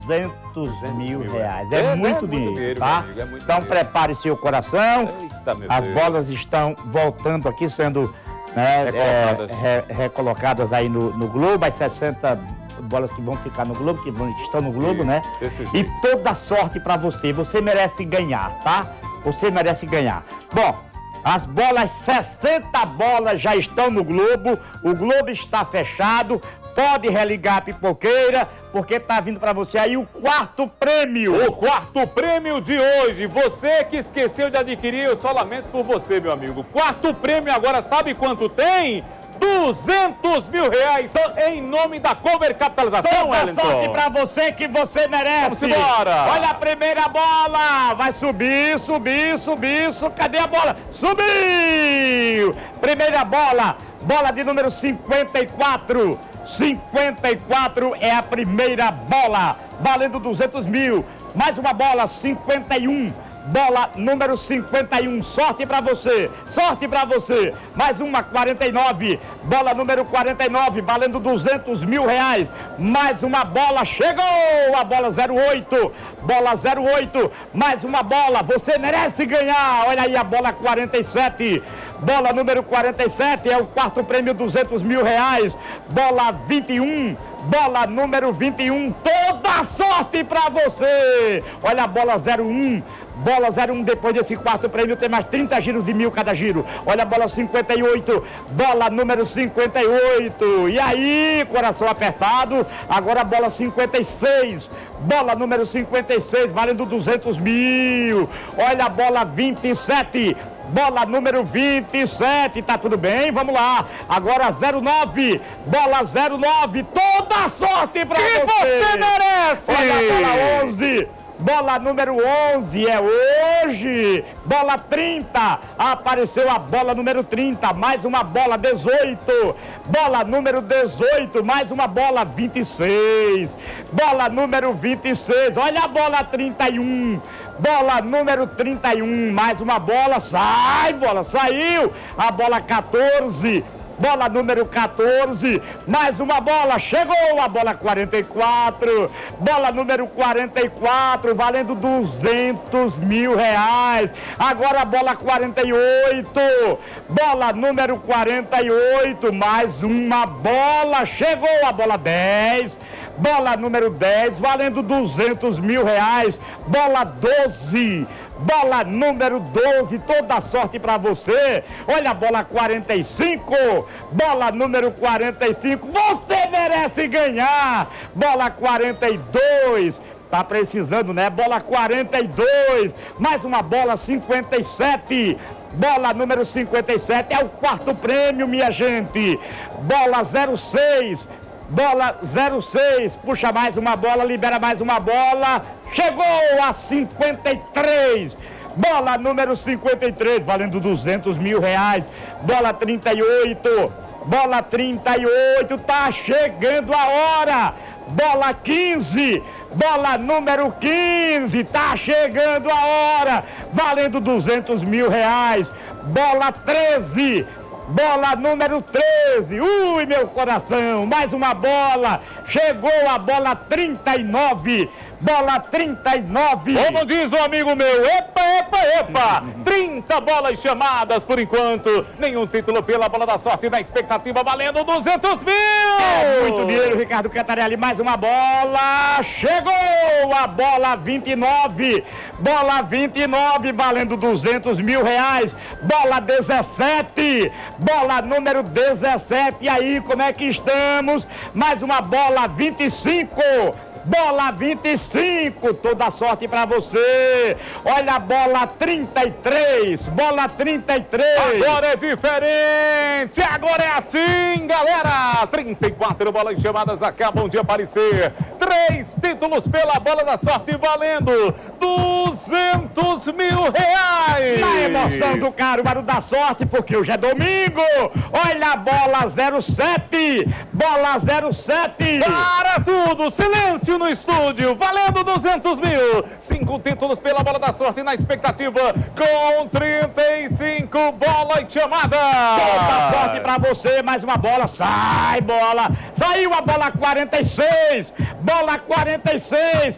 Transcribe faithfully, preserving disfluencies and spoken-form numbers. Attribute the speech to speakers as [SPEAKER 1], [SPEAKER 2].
[SPEAKER 1] duzentos mil reais. É,
[SPEAKER 2] É,
[SPEAKER 1] muito
[SPEAKER 2] é muito
[SPEAKER 1] dinheiro,
[SPEAKER 2] dinheiro,
[SPEAKER 1] tá?
[SPEAKER 2] meu amigo, é muito
[SPEAKER 1] Então
[SPEAKER 2] dinheiro.
[SPEAKER 1] prepare seu coração.
[SPEAKER 2] Eita, meu
[SPEAKER 1] As
[SPEAKER 2] Deus.
[SPEAKER 1] bolas estão voltando aqui, sendo né,
[SPEAKER 2] Recolocadas.
[SPEAKER 1] é, re- recolocadas aí no, no Globo, as sessenta bolas que vão ficar no Globo, que vão, estão no Globo,
[SPEAKER 2] Isso,
[SPEAKER 1] né?
[SPEAKER 2] desse
[SPEAKER 1] E
[SPEAKER 2] jeito.
[SPEAKER 1] toda sorte pra você. Você merece ganhar, tá? Você merece ganhar. Bom, as bolas, sessenta bolas já estão no Globo. O Globo está fechado. Pode religar a pipoqueira, porque tá vindo pra você aí o quarto prêmio.
[SPEAKER 2] O quarto prêmio de hoje, você que esqueceu de adquirir, eu só lamento por você, meu amigo. Quarto prêmio agora, sabe quanto tem? duzentos mil reais em nome da Cover Capitalização,
[SPEAKER 1] Toda
[SPEAKER 2] Wellington.
[SPEAKER 1] sorte pra você que você merece.
[SPEAKER 2] Vamos embora.
[SPEAKER 1] Olha a primeira bola. Vai subir, subir, subir. Su... Cadê a bola? Subiu. Primeira bola. Bola de número cinquenta e quatro. cinquenta e quatro é a primeira bola. Valendo duzentos mil. Mais uma bola, cinquenta e um. Bola número cinquenta e um, sorte pra você, sorte pra você, mais uma, quarenta e nove, bola número quarenta e nove, valendo duzentos mil reais, mais uma bola, chegou a bola zero oito, bola zero oito, mais uma bola, você merece ganhar, olha aí a bola quarenta e sete, bola número quarenta e sete, é o quarto prêmio, duzentos mil reais, bola vinte e um, bola número vinte e um, toda sorte pra você, olha a bola zero um, bola zero um, depois desse quarto prêmio tem mais trinta giros de mil cada giro. Olha a bola cinquenta e oito, bola número cinquenta e oito. E aí, coração apertado, agora a bola cinquenta e seis. Bola número cinquenta e seis, valendo duzentos mil. Olha a bola vinte e sete. Bola número vinte e sete, tá tudo bem? Vamos lá. Agora zero nove, bola zero nove, toda a sorte pra
[SPEAKER 2] Que
[SPEAKER 1] você.
[SPEAKER 2] você merece.
[SPEAKER 1] Olha a bola onze. Bola número onze, é hoje. Bola trinta, apareceu a bola número trinta, mais uma bola dezoito. Bola número dezoito, mais uma bola vinte e seis. Bola número vinte e seis, olha a bola trinta e um. Bola número trinta e um, mais uma bola, sai, bola, saiu. A bola quatorze. Bola número quatorze, mais uma bola, chegou a bola quarenta e quatro, bola número quarenta e quatro, valendo duzentos mil reais. Agora a bola quarenta e oito, bola número quarenta e oito, mais uma bola, chegou a bola dez. Bola número dez, valendo duzentos mil reais. Bola doze. Bola número doze, toda a sorte pra você. Olha a bola quarenta e cinco. Bola número quarenta e cinco. Você merece ganhar. Bola quarenta e dois. Tá precisando, né? Bola quarenta e dois. Mais uma bola cinquenta e sete. Bola número cinquenta e sete. É o quarto prêmio, minha gente. Bola zero seis. Bola zero seis, puxa mais uma bola, libera mais uma bola, chegou a cinquenta e três, bola número cinquenta e três, valendo duzentos mil reais, bola trinta e oito, bola trinta e oito, tá chegando a hora, bola quinze, bola número quinze, tá chegando a hora, valendo duzentos mil reais, bola treze, bola número treze, ui meu coração, mais uma bola, chegou a bola trinta e nove, bola trinta e nove.
[SPEAKER 2] Como diz um amigo meu, epa, epa, epa, trinta bolas chamadas por enquanto, nenhum título pela bola da sorte, na expectativa valendo duzentos mil.
[SPEAKER 1] É muito dinheiro, Ricardo Cantarelli, mais uma bola, chegou a bola vinte e nove, bola vinte e nove, valendo duzentos mil reais, bola dezessete, bola número dezessete, e aí como é que estamos? Mais uma bola vinte e cinco, bola vinte e cinco, toda sorte pra você. Olha a bola trinta e três, bola trinta e três.
[SPEAKER 2] Agora é diferente, agora é assim, galera. trinta e quatro bolas chamadas acabam de aparecer. Três títulos pela bola da sorte valendo duzentos mil reais.
[SPEAKER 1] Na emoção do Caruaru da sorte, porque hoje é domingo. Olha a bola zero sete, bola zero sete.
[SPEAKER 2] Para tudo, silêncio no estúdio, valendo duzentos mil. Cinco títulos pela bola da sorte na expectativa com trinta e cinco bolas chamadas.
[SPEAKER 1] Toda sorte pra você, mais uma bola, sai bola, saiu a bola quarenta e seis, bola quarenta e seis,